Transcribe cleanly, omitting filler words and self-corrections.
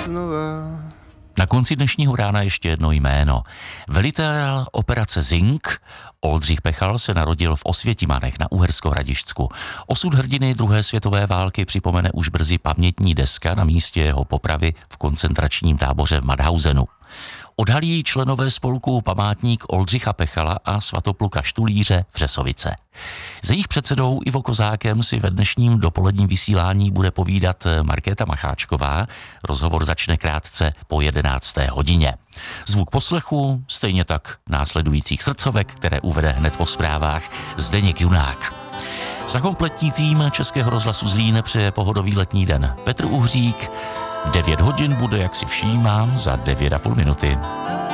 znova. Na konci dnešního rána ještě jedno jméno. Velitel operace Zink Oldřich Pechal se narodil v Osvětimanech na Uhersko-Hradišťsku. Osud hrdiny druhé světové války připomene už brzy pamětní deska na místě jeho popravy v koncentračním táboře v Mauthausenu. Odhalí členové spolku Památník Oldřicha Pechala a Svatopluka Štulíře Vřesovice. S jejich předsedou Ivo Kozákem si ve dnešním dopoledním vysílání bude povídat Markéta Macháčková. Rozhovor začne krátce po 11. hodině. Zvuk poslechu, stejně tak následujících srdcovek, které uvede hned po zprávách Zdeněk Junák. Za kompletní tým Českého rozhlasu Zlín přeje pohodový letní den Petr Uhřík. 9 hodin bude, jak si všímám, za 9,5 minuty.